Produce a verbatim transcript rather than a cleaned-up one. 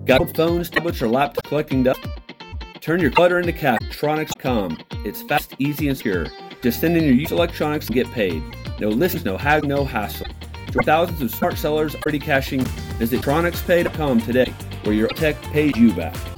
Got old phones, tablets, or laptop collecting dust? Turn your clutter into cash. Electronics dot com. It's fast, easy, and secure. Just send in your used electronics and get paid. No listings, no hag, no hassle. Join thousands of smart sellers already cashing. Visit electronics pay dot com today, where your tech pays you back.